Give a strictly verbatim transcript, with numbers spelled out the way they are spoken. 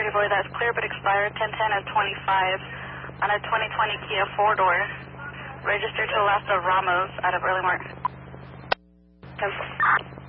Dirty Boy, that's clear but expired, ten ten of twenty-five on a twenty twenty Kia four-door. Registered to Lasta Ramos out of Early Mark. ten four.